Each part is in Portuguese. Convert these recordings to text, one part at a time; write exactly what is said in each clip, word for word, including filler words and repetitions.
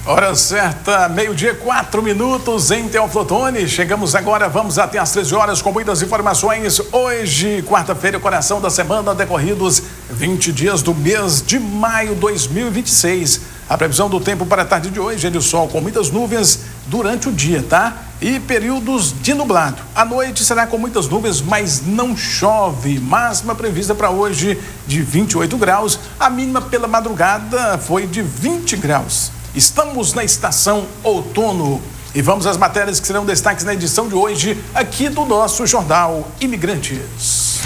Hora certa, meio-dia, quatro minutos em Teófilo Otoni. Chegamos agora, vamos até às treze horas com muitas informações. Hoje, quarta-feira, coração da semana, decorridos vinte dias do mês de maio de dois mil e vinte e seis. A previsão do tempo para a tarde de hoje é de sol com muitas nuvens durante o dia, tá? E períodos de nublado. À noite será com muitas nuvens, mas não chove. Máxima prevista para hoje de vinte e oito graus. A mínima pela madrugada foi de vinte graus. Estamos na estação outono e vamos às matérias que serão destaques na edição de hoje aqui do nosso Jornal Imigrantes.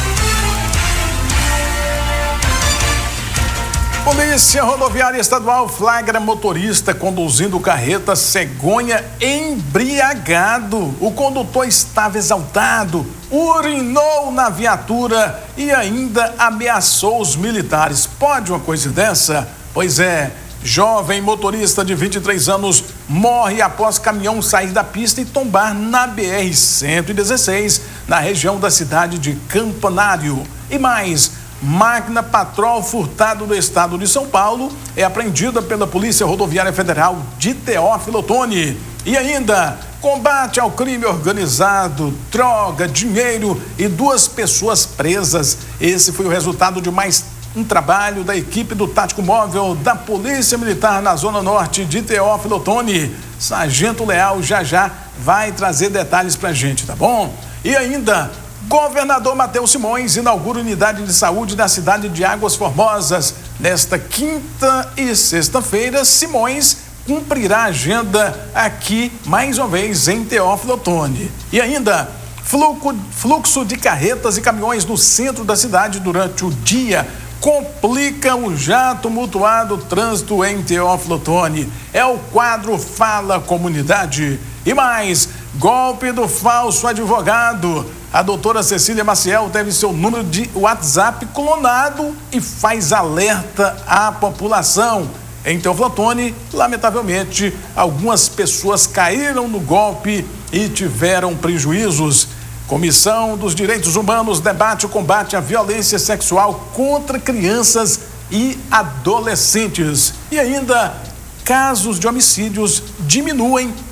Polícia Rodoviária Estadual flagra motorista conduzindo carreta cegonha embriagado. O condutor estava exaltado, urinou na viatura e ainda ameaçou os militares. Pode uma coisa dessa? Pois é. Jovem motorista de vinte e três anos morre após caminhão sair da pista e tombar na B R cento e dezesseis, na região da cidade de Campanário. E mais, máquina Patrol furtado do estado de São Paulo é apreendida pela Polícia Rodoviária Federal de Teófilo Otoni. E ainda, combate ao crime organizado, droga, dinheiro e duas pessoas presas. Esse foi o resultado de mais um trabalho da equipe do Tático Móvel da Polícia Militar na Zona Norte de Teófilo Otoni. Sargento Leal já já vai trazer detalhes pra gente, tá bom? E ainda, governador Matheus Simões inaugura unidade de saúde na cidade de Águas Formosas. Nesta quinta e sexta-feira, Simões cumprirá a agenda aqui, mais uma vez, em Teófilo Otoni. E ainda, fluxo de carretas e caminhões no centro da cidade durante o dia complica o já tumultuado trânsito em Teófilo Otoni. É o quadro Fala Comunidade. E mais, golpe do falso advogado. A doutora Cecília Maciel teve seu número de WhatsApp clonado e faz alerta à população. Em Teófilo Otoni, lamentavelmente, algumas pessoas caíram no golpe e tiveram prejuízos. Comissão dos Direitos Humanos debate o combate à violência sexual contra crianças e adolescentes. E ainda, casos de homicídios diminuem